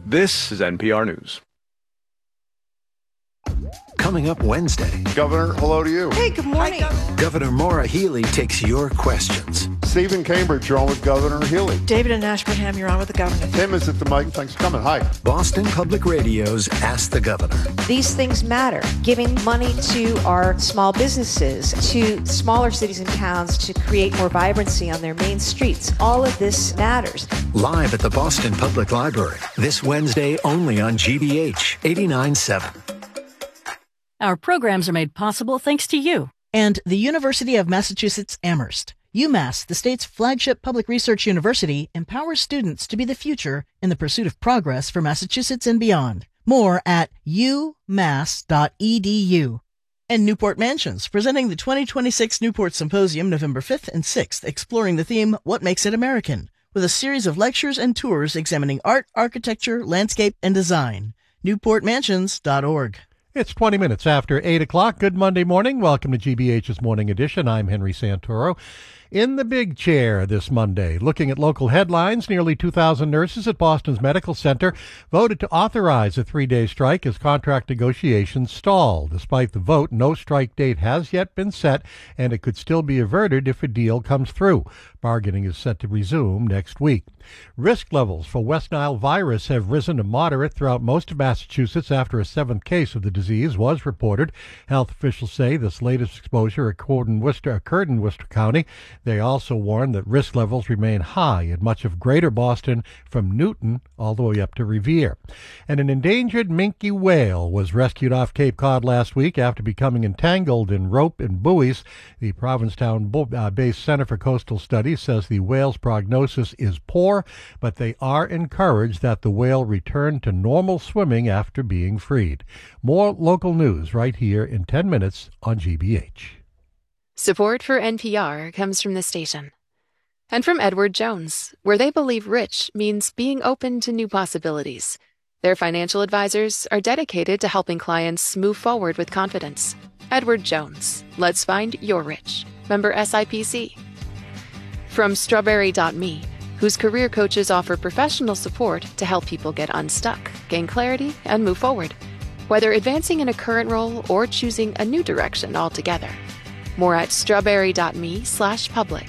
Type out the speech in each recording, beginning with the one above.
This is NPR News. Coming up Wednesday. Governor, hello to you. Hey, good morning. Governor Maura Healey takes your questions. Stephen Cambridge, you're on with Governor Healey. David in Ashburnham, you're on with the governor. Tim is at the mic. Thanks for coming. Hi. Boston Public Radio's Ask the Governor. These things matter. Giving money to our small businesses, to smaller cities and towns to create more vibrancy on their main streets. All of this matters. Live at the Boston Public Library. This Wednesday only on GBH 89.7. Our programs are made possible thanks to you. And the University of Massachusetts Amherst. UMass, the state's flagship public research university, empowers students to be the future in the pursuit of progress for Massachusetts and beyond. More at umass.edu. And Newport Mansions, presenting the 2026 Newport Symposium November 5th and 6th, exploring the theme, What Makes It American, with a series of lectures and tours examining art, architecture, landscape, and design. NewportMansions.org. It's 20 minutes after 8 o'clock. Good Monday morning. Welcome to GBH's Morning Edition. I'm Henry Santoro. In the big chair this Monday, looking at local headlines, nearly 2,000 nurses at Boston's Medical Center voted to authorize a 3-day strike as contract negotiations stall. Despite the vote, no strike date has yet been set, and it could still be averted if a deal comes through. Bargaining is set to resume next week. Risk levels for West Nile virus have risen to moderate throughout most of Massachusetts after a 7th case of the disease was reported. Health officials say this latest exposure occurred in Worcester County. They also warn that risk levels remain high in much of greater Boston from Newton all the way up to Revere. And an endangered minke whale was rescued off Cape Cod last week after becoming entangled in rope and buoys. The Provincetown-based Center for Coastal Studies says the whale's prognosis is poor, but they are encouraged that the whale returned to normal swimming after being freed. More local news right here in 10 minutes on GBH. Support for NPR comes from the station and from Edward Jones, where they believe rich means being open to new possibilities. Their financial advisors are dedicated to helping clients move forward with confidence. Edward Jones, let's find your rich. Member SIPC. From Strawberry.me, whose career coaches offer professional support to help people get unstuck, gain clarity, and move forward, whether advancing in a current role or choosing a new direction altogether. More at strawberry.me/public.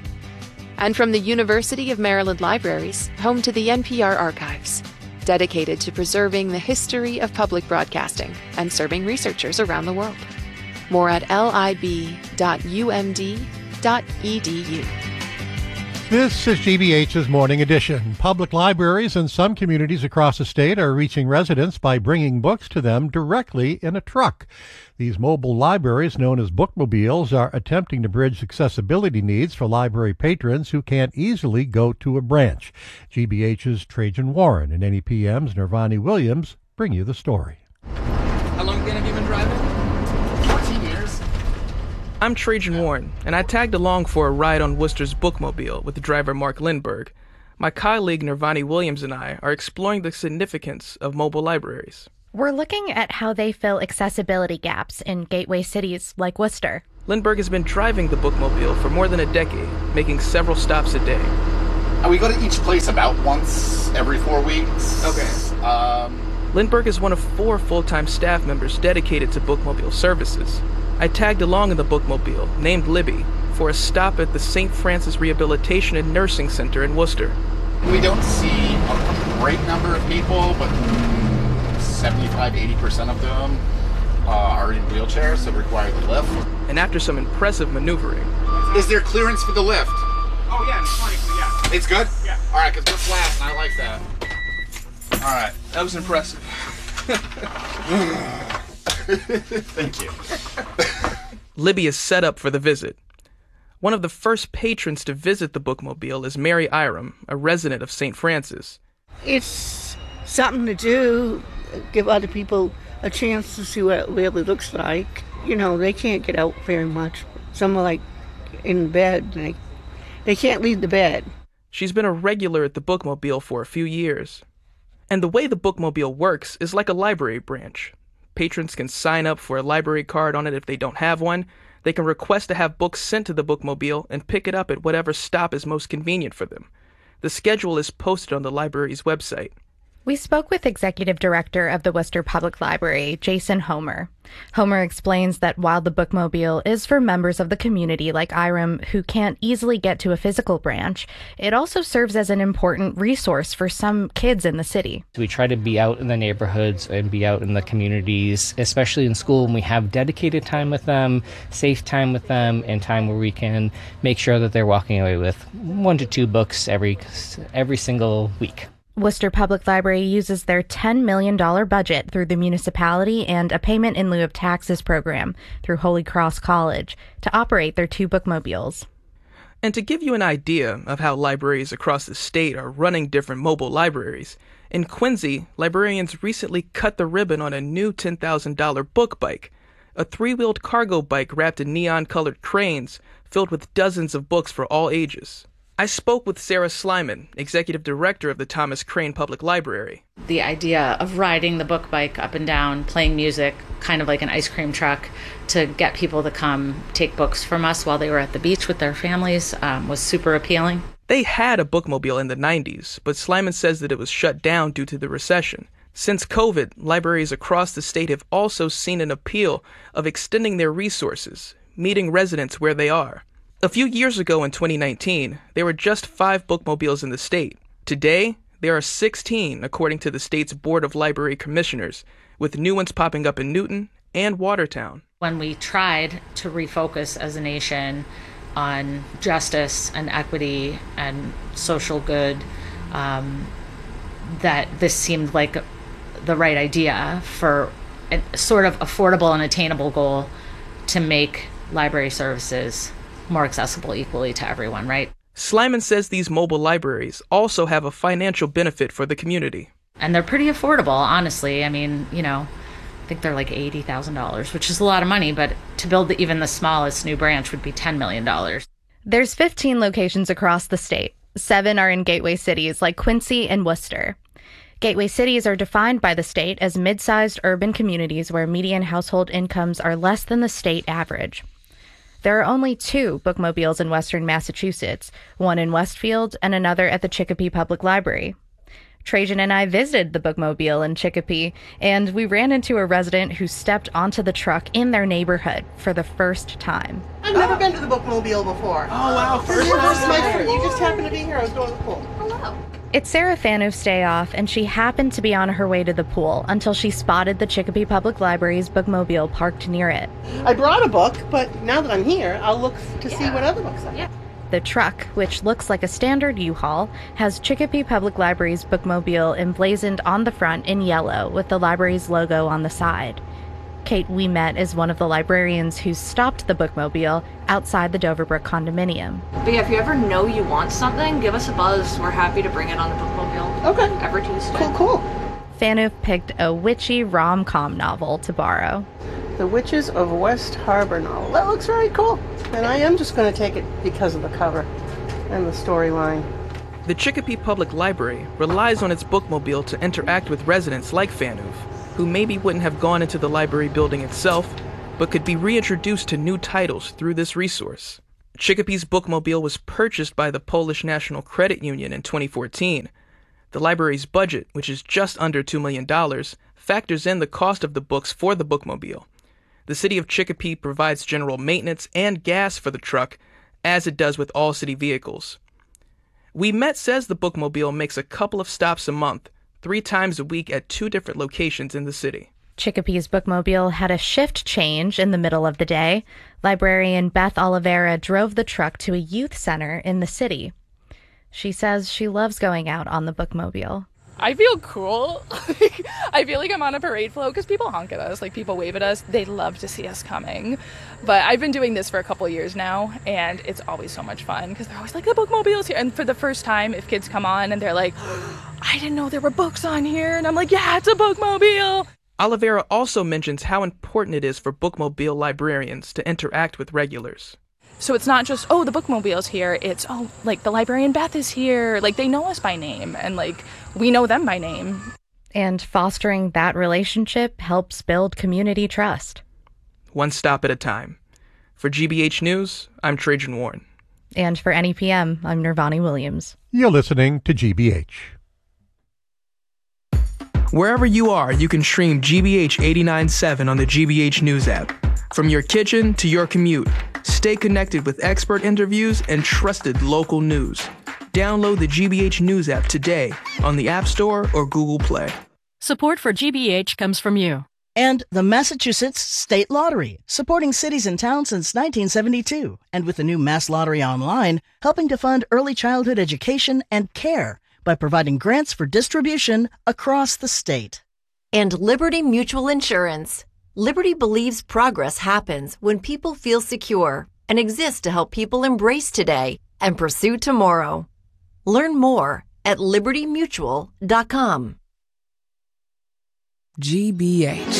And from the University of Maryland Libraries, home to the NPR Archives, dedicated to preserving the history of public broadcasting and serving researchers around the world. More at lib.umd.edu. This is GBH's Morning Edition. Public libraries in some communities across the state are reaching residents by bringing books to them directly in a truck. These mobile libraries, known as bookmobiles, are attempting to bridge accessibility needs for library patrons who can't easily go to a branch. GBH's Trajan Warren and NEPM's Nirvani Williams bring you the story. How long have you been driving? 14 years. I'm Trajan Warren, and I tagged along for a ride on Worcester's bookmobile with the driver Mark Lindberg. My colleague Nirvani Williams and I are exploring the significance of mobile libraries. We're looking at how they fill accessibility gaps in gateway cities like Worcester. Lindberg has been driving the bookmobile for more than a decade, making several stops a day. We go to each place about once every 4 weeks. Okay. Lindberg is one of 4 full-time staff members dedicated to bookmobile services. I tagged along in the bookmobile, named Libby, for a stop at the St. Francis Rehabilitation and Nursing Center in Worcester. We don't see a great number of people, but 75-80% of them are in wheelchairs, so require the lift. And after some impressive maneuvering... Is there clearance for the lift? Oh, yeah, it's fine. Yeah. It's good? Yeah. All right, because we're flat, and I like that. All right. That was impressive. Thank you. Libby is set up for the visit. One of the first patrons to visit the bookmobile is Mary Iram, a resident of St. Francis. It's something to do, give other people a chance to see what it really looks like. You know, they can't get out very much. Some are like in bed, and they can't leave the bed. She's been a regular at the bookmobile for a few years. And the way the bookmobile works is like a library branch. Patrons can sign up for a library card on it if they don't have one. They can request to have books sent to the bookmobile and pick it up at whatever stop is most convenient for them. The schedule is posted on the library's website. We spoke with Executive Director of the Worcester Public Library, Jason Homer. Homer explains that while the bookmobile is for members of the community like Iram who can't easily get to a physical branch, it also serves as an important resource for some kids in the city. We try to be out in the neighborhoods and be out in the communities, especially in school, when we have dedicated time with them, safe time with them, and time where we can make sure that they're walking away with 1 to 2 books every single week. Worcester Public Library uses their $10 million budget through the municipality and a payment in lieu of taxes program through Holy Cross College to operate their 2 bookmobiles. And to give you an idea of how libraries across the state are running different mobile libraries, in Quincy, librarians recently cut the ribbon on a new $10,000 book bike, a 3-wheeled cargo bike wrapped in neon-colored cranes filled with dozens of books for all ages. I spoke with Sarah Slyman, Executive Director of the Thomas Crane Public Library. The idea of riding the book bike up and down, playing music, kind of like an ice cream truck, to get people to come take books from us while they were at the beach with their families was super appealing. They had a bookmobile in the 90s, but Slyman says that it was shut down due to the recession. Since COVID, libraries across the state have also seen an appeal of extending their resources, meeting residents where they are. A few years ago in 2019, there were just 5 bookmobiles in the state. Today, there are 16, according to the state's Board of Library Commissioners, with new ones popping up in Newton and Watertown. When we tried to refocus as a nation on justice and equity and social good, that this seemed like the right idea for a sort of affordable and attainable goal to make library services more accessible equally to everyone, right? Slyman says these mobile libraries also have a financial benefit for the community. And they're pretty affordable, honestly. I mean, I think they're like $80,000, which is a lot of money, but to build even the smallest new branch would be $10 million. There's 15 locations across the state. 7 are in gateway cities like Quincy and Worcester. Gateway cities are defined by the state as mid-sized urban communities where median household incomes are less than the state average. There are only 2 bookmobiles in western Massachusetts, one in Westfield and another at the Chicopee Public Library. Trajan and I visited the bookmobile in Chicopee, and we ran into a resident who stepped onto the truck in their neighborhood for the first time. I've never been to the bookmobile before. Oh, wow. First time. You just happened to be here. I was going to the pool. Hello. It's Sarah Fanouf's day off, and she happened to be on her way to the pool until she spotted the Chicopee Public Library's bookmobile parked near it. I brought a book, but now that I'm here, I'll look to see what other books are. Yeah. The truck, which looks like a standard U-Haul, has Chicopee Public Library's bookmobile emblazoned on the front in yellow with the library's logo on the side. Kate we met is one of the librarians who stopped the bookmobile outside the Doverbrook condominium. But yeah, if you ever know you want something, give us a buzz. We're happy to bring it on the bookmobile. Okay. Every Tuesday. Cool. Fanouf picked a witchy rom-com novel to borrow. The Witches of West Harbor novel. That looks very cool. And I am just going to take it because of the cover and the storyline. The Chicopee Public Library relies on its bookmobile to interact with residents like Fanouf, who maybe wouldn't have gone into the library building itself, but could be reintroduced to new titles through this resource. Chicopee's bookmobile was purchased by the Polish National Credit Union in 2014. The library's budget, which is just under $2 million, factors in the cost of the books for the bookmobile. The city of Chicopee provides general maintenance and gas for the truck, as it does with all city vehicles. We Met says the bookmobile makes a couple of stops a month, 3 times a week at 2 different locations in the city. Chicopee's bookmobile had a shift change in the middle of the day. Librarian Beth Oliveira drove the truck to a youth center in the city. She says she loves going out on the bookmobile. I feel cool. I feel like I'm on a parade float because people honk at us, like people wave at us. They love to see us coming. But I've been doing this for a couple of years now, and it's always so much fun because they're always like, the bookmobile's here. And for the first time, if kids come on and they're like, I didn't know there were books on here. And I'm like, yeah, it's a bookmobile. Oliveira also mentions how important it is for bookmobile librarians to interact with regulars. So it's not just, the bookmobile's here. It's, like the librarian Beth is here. Like they know us by name and like we know them by name. And fostering that relationship helps build community trust. One stop at a time. For GBH News, I'm Trajan Warren. And for NEPM, I'm Nirvani Williams. You're listening to GBH. Wherever you are, you can stream GBH 89.7 on the GBH News app. From your kitchen to your commute, stay connected with expert interviews and trusted local news. Download the GBH News app today on the App Store or Google Play. Support for GBH comes from you. And the Massachusetts State Lottery, supporting cities and towns since 1972. And with the new Mass Lottery Online, helping to fund early childhood education and care by providing grants for distribution across the state. And Liberty Mutual Insurance. Liberty believes progress happens when people feel secure and exists to help people embrace today and pursue tomorrow. Learn more at libertymutual.com. GBH.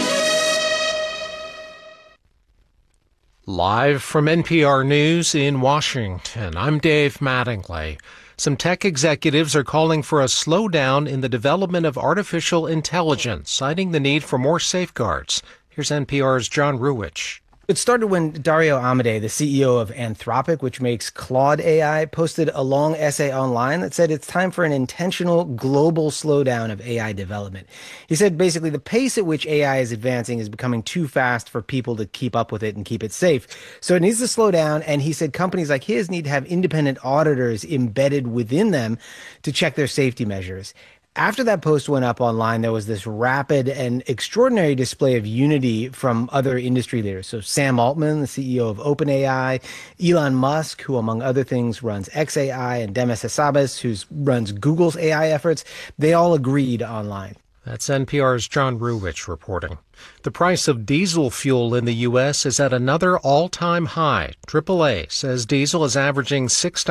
Live from NPR News in Washington, I'm Dave Mattingly. Some tech executives are calling for a slowdown in the development of artificial intelligence, citing the need for more safeguards. Here's NPR's John Ruwitch. It started when Dario Amodei, the CEO of Anthropic, which makes Claude AI, posted a long essay online that said it's time for an intentional global slowdown of AI development. He said basically the pace at which AI is advancing is becoming too fast for people to keep up with it and keep it safe. So it needs to slow down, and he said companies like his need to have independent auditors embedded within them to check their safety measures. After that post went up online, there was this rapid and extraordinary display of unity from other industry leaders. So Sam Altman, the CEO of OpenAI, Elon Musk, who among other things runs xAI, and Demis Hassabis, who runs Google's AI efforts, they all agreed online. That's NPR's John Ruwitch reporting. The price of diesel fuel in the U.S. is at another all-time high. AAA says diesel is averaging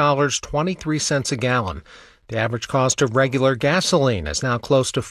$6.23 a gallon. The average cost of regular gasoline is now close to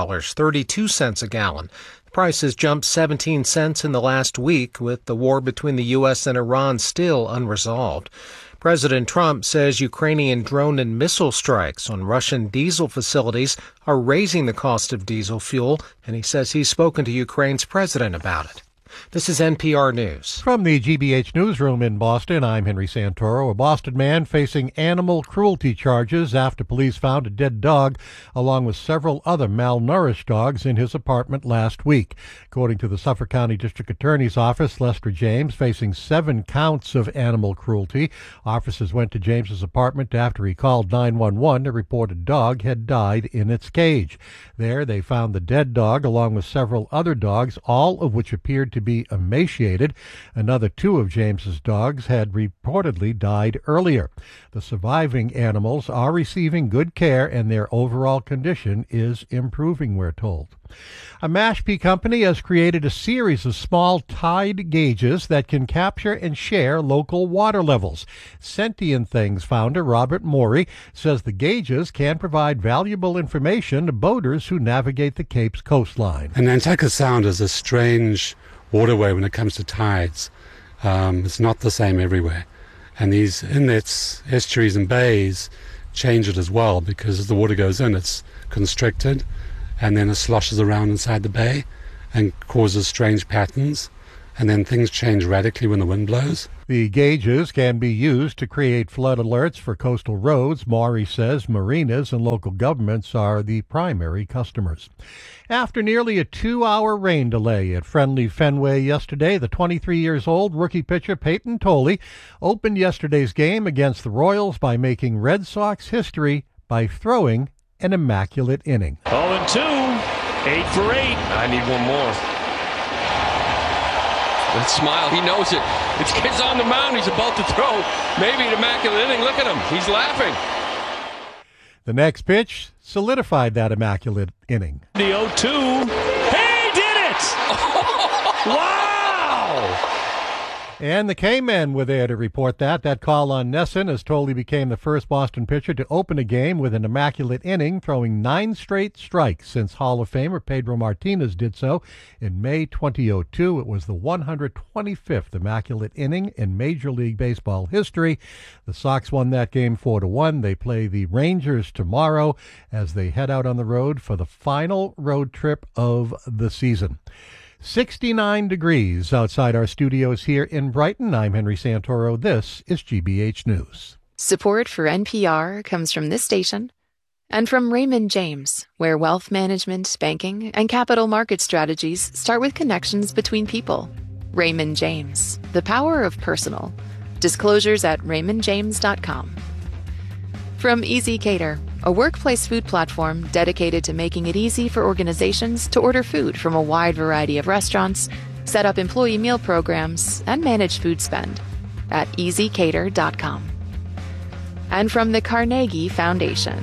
$4.32 a gallon. The price has jumped 17 cents in the last week, with the war between the U.S. and Iran still unresolved. President Trump says Ukrainian drone and missile strikes on Russian diesel facilities are raising the cost of diesel fuel, and he says he's spoken to Ukraine's president about it. This is NPR News. From the GBH Newsroom in Boston, I'm Henry Santoro. A Boston man facing animal cruelty charges after police found a dead dog along with several other malnourished dogs in his apartment last week. According to the Suffolk County District Attorney's Office, Lester James facing 7 counts of animal cruelty. Officers went to James's apartment after he called 911 to report a dog had died in its cage. There, they found the dead dog along with several other dogs, all of which appeared to be emaciated. Another 2 of James's dogs had reportedly died earlier. The surviving animals are receiving good care and their overall condition is improving, we're told. A Mashpee company has created a series of small tide gauges that can capture and share local water levels. Sentient Things founder Robert Morey says the gauges can provide valuable information to boaters who navigate the Cape's coastline. And Nantucket Sound is a strange waterway when it comes to tides. It's not the same everywhere. And these inlets, estuaries and bays change it as well, because as the water goes in, it's constricted and then it sloshes around inside the bay and causes strange patterns. And then things change radically when the wind blows. The gauges can be used to create flood alerts for coastal roads. Maury says marinas and local governments are the primary customers. After nearly a 2-hour rain delay at Friendly Fenway yesterday, the 23-year-old rookie pitcher Peyton Tolley opened yesterday's game against the Royals by making Red Sox history by throwing an immaculate inning. 0-2, 8 for 8. I need one more. That smile, he knows it. It's on the mound, he's about to throw. Maybe an immaculate inning. Look at him, he's laughing. The next pitch solidified that immaculate inning. The 0-2. He did it! Wow! And the K-Men were there to report that. That call on Nesson as Tolley became the first Boston pitcher to open a game with an immaculate inning, throwing 9 straight strikes since Hall of Famer Pedro Martinez did so in May 2002. It was the 125th immaculate inning in Major League Baseball history. The Sox won that game 4-1. They play the Rangers tomorrow as they head out on the road for the final road trip of the season. 69 degrees outside our studios here in Brighton. I'm Henry Santoro. This is GBH News. Support for NPR comes from this station And from Raymond James, where wealth management, banking, and capital market strategies start with connections between people. Raymond James, the power of personal. Disclosures at raymondjames.com. From Easy Cater, a workplace food platform dedicated to making it easy for organizations to order food from a wide variety of restaurants, set up employee meal programs, and manage food spend at easycater.com. And from the Carnegie Foundation.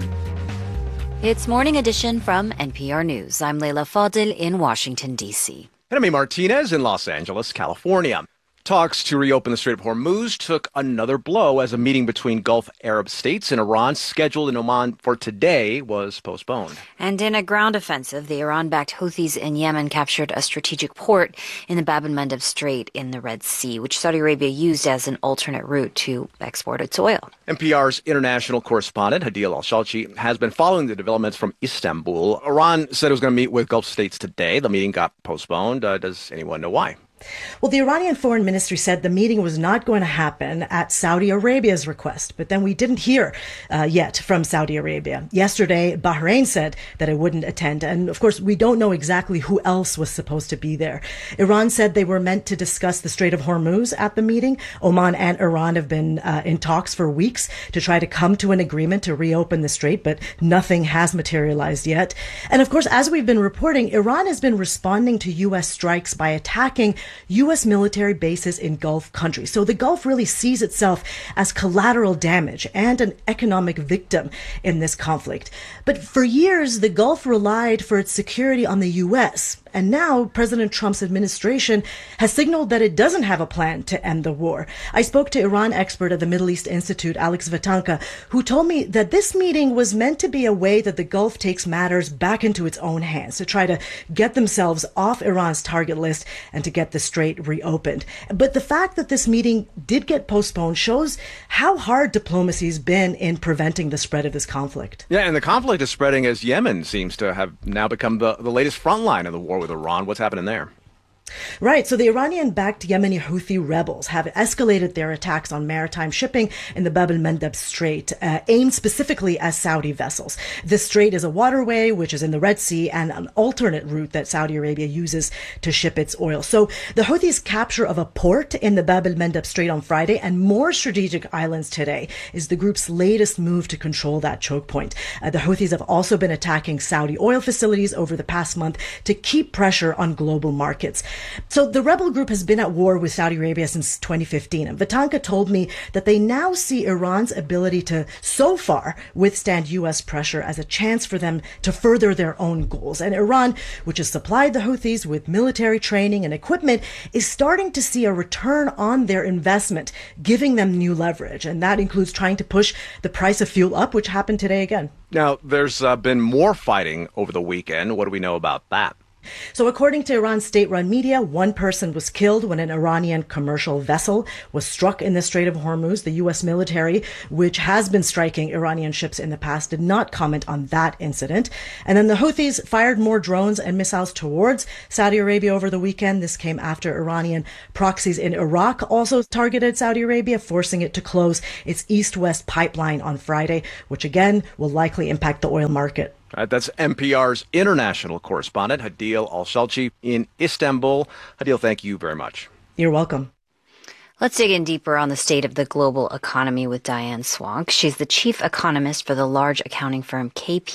It's Morning Edition from NPR News. I'm Leila Fadel in Washington, D.C. And I'm Martinez in Los Angeles, California. Talks to reopen the Strait of Hormuz took another blow as a meeting between Gulf Arab states and Iran scheduled in Oman for today was postponed. And in a ground offensive, the Iran-backed Houthis in Yemen captured a strategic port in the Bab el-Mandeb Strait in the Red Sea, which Saudi Arabia used as an alternate route to export its oil. NPR's international correspondent, Hadil Al-Shalchi, has been following the developments from Istanbul. Iran said it was going to meet with Gulf states today. The meeting got postponed. Does anyone know why? Well, the Iranian Foreign Ministry said the meeting was not going to happen at Saudi Arabia's request, but then we didn't hear yet from Saudi Arabia. Yesterday, Bahrain said that it wouldn't attend, and of course, we don't know exactly who else was supposed to be there. Iran said they were meant to discuss the Strait of Hormuz at the meeting. Oman and Iran have been in talks for weeks to try to come to an agreement to reopen the strait, but nothing has materialized yet. And of course, as we've been reporting, Iran has been responding to U.S. strikes by attacking U.S. military bases in Gulf countries. So the Gulf really sees itself as collateral damage and an economic victim in this conflict. But for years, the Gulf relied for its security on the U.S., and now President Trump's administration has signaled that it doesn't have a plan to end the war. I spoke to Iran expert at the Middle East Institute, Alex Vatanka, who told me that this meeting was meant to be a way that the Gulf takes matters back into its own hands to try to get themselves off Iran's target list and to get the strait reopened. But the fact that this meeting did get postponed shows how hard diplomacy's been in preventing the spread of this conflict. Yeah, and the conflict is spreading as Yemen seems to have now become the latest front line of the war with Iran. What's happening there? Right. So the Iranian-backed Yemeni Houthi rebels have escalated their attacks on maritime shipping in the Bab el-Mandeb Strait, aimed specifically at Saudi vessels. This strait is a waterway which is in the Red Sea and an alternate route that Saudi Arabia uses to ship its oil. So the Houthis' capture of a port in the Bab el-Mandeb Strait on Friday and more strategic islands today is the group's latest move to control that choke point. The Houthis have also been attacking Saudi oil facilities over the past month to keep pressure on global markets. So the rebel group has been at war with Saudi Arabia since 2015. And Vatanka told me that they now see Iran's ability to, so far, withstand U.S. pressure as a chance for them to further their own goals. And Iran, which has supplied the Houthis with military training and equipment, is starting to see a return on their investment, giving them new leverage. And that includes trying to push the price of fuel up, which happened today again. Now, there's been more fighting over the weekend. What do we know about that? So according to Iran's state-run media, one person was killed when an Iranian commercial vessel was struck in the Strait of Hormuz. The U.S. military, which has been striking Iranian ships in the past, did not comment on that incident. And then the Houthis fired more drones and missiles towards Saudi Arabia over the weekend. This came after Iranian proxies in Iraq also targeted Saudi Arabia, forcing it to close its east-west pipeline on Friday, which again will likely impact the oil market. That's NPR's international correspondent, Hadil Al-Shalchi in Istanbul. Hadil, thank you very much. You're welcome. Let's dig in deeper on the state of the global economy with Diane Swank. She's the chief economist for the large accounting firm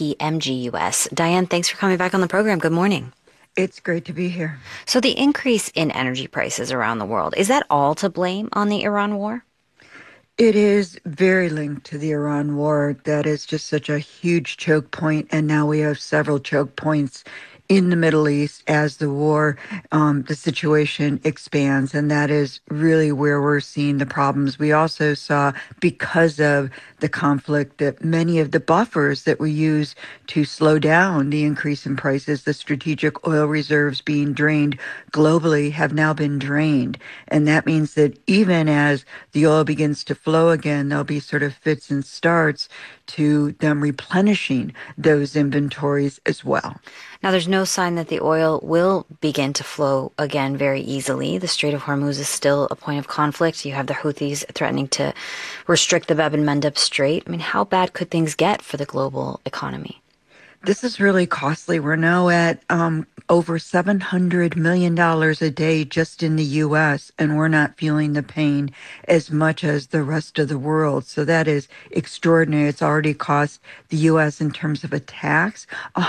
KPMG US. Diane, thanks for coming back on the program. Good morning. It's great to be here. So the increase in energy prices around the world, is that all to blame on the Iran war? It is very linked to the Iran war. That is just such a huge choke point, and now we have several choke points in the Middle East as the war, the situation expands, and that is really where we're seeing the problems. We also saw, because of the conflict, that many of the buffers that we use to slow down the increase in prices, the strategic oil reserves being drained globally, have now been drained. And that means that even as the oil begins to flow again, there'll be sort of fits and starts to them replenishing those inventories as well. Now, there's no no sign that the oil will begin to flow again very easily. The Strait of Hormuz is still a point of conflict. You have the Houthis threatening to restrict the Bab el-Mandeb Strait. I mean, how bad could things get for the global economy? This is really costly. We're now at over $700 million a day just in the U.S., and we're not feeling the pain as much as the rest of the world. So that is extraordinary. It's already cost the U.S. in terms of a tax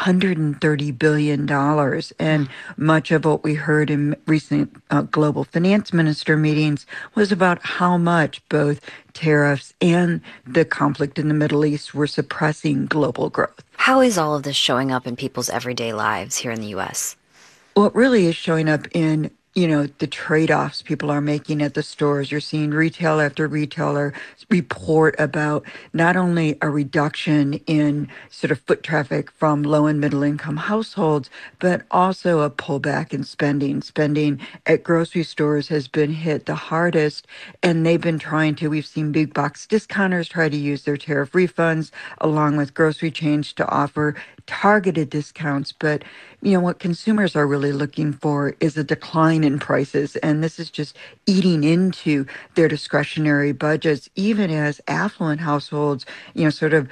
$130 billion. And much of what we heard in recent global finance minister meetings was about how much both tariffs and the conflict in the Middle East were suppressing global growth. How is all of this showing up in people's everyday lives here in the U.S.? Well, it really is showing up in, the trade-offs people are making at the stores. You're seeing retail after retailer report about not only a reduction in sort of foot traffic from low and middle income households, but also a pullback in spending. Spending at grocery stores has been hit the hardest, and they've been we've seen big box discounters try to use their tariff refunds along with grocery chains to offer targeted discounts. But what consumers are really looking for is a decline in prices, and this is just eating into their discretionary budgets, even as affluent households, sort of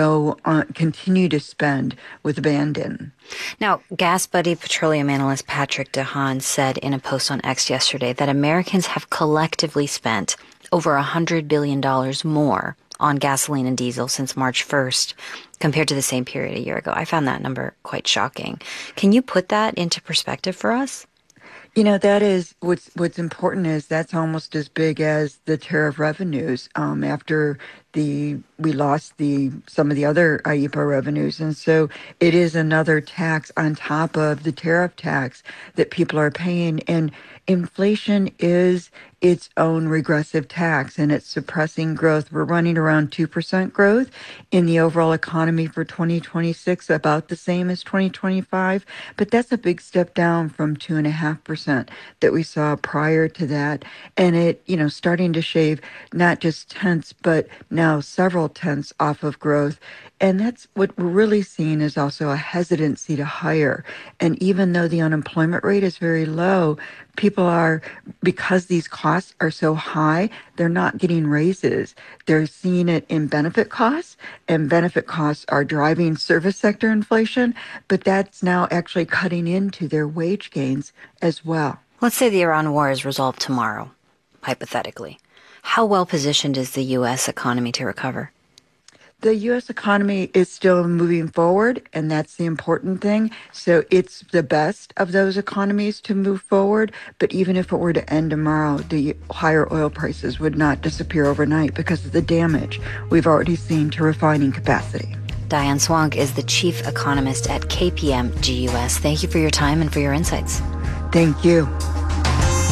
continue to spend with abandon. Now, Gas Buddy petroleum analyst Patrick DeHaan said in a post on X yesterday that Americans have collectively spent over $100 billion more on gasoline and diesel since March 1st compared to the same period a year ago. I found that number quite shocking. Can you put that into perspective for us? That is what's important is that's almost as big as the tariff revenues after we lost some of the other IEEPA revenues. And so it is another tax on top of the tariff tax that people are paying. And inflation is its own regressive tax, and it's suppressing growth. We're running around 2% growth in the overall economy for 2026, about the same as 2025. But that's a big step down from 2.5% that we saw prior to that. And it, starting to shave not just tenths, but now several tenths off of growth. And that's what we're really seeing is also a hesitancy to hire. And even though the unemployment rate is very low, people are, because these costs are so high, they're not getting raises. They're seeing it in benefit costs, and benefit costs are driving service sector inflation, but that's now actually cutting into their wage gains as well. Let's say the Iran war is resolved tomorrow, hypothetically. How well positioned is the U.S. economy to recover? The U.S. economy is still moving forward, and that's the important thing. So it's the best of those economies to move forward. But even if it were to end tomorrow, the higher oil prices would not disappear overnight because of the damage we've already seen to refining capacity. Diane Swonk is the chief economist at KPMG US. Thank you for your time and for your insights. Thank you.